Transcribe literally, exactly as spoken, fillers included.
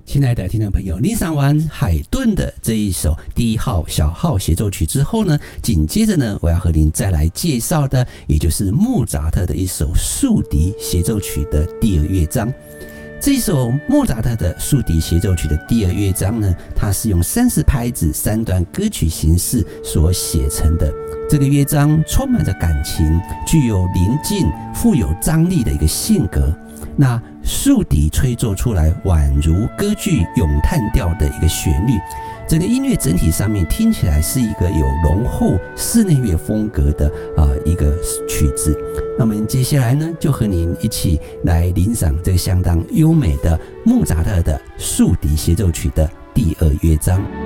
亲爱的听众朋友，欣赏完海顿的这一首第一号小号协奏曲之后呢，紧接着呢，我要和您再来介绍的，也就是莫扎特的一首竖笛协奏曲的第二乐章。这一首莫扎特的竖笛协奏曲的第二乐章呢，它是用三十拍子三段歌曲形式所写成的。这个乐章充满着感情，具有宁静、富有张力的一个性格。那竖笛吹奏出来宛如歌剧咏叹调的一个旋律，整个音乐整体上面听起来是一个有浓厚室内乐风格的、呃、一个曲子。那么接下来呢，就和您一起来欣赏这个相当优美的莫扎特的竖笛协奏曲的第二乐章。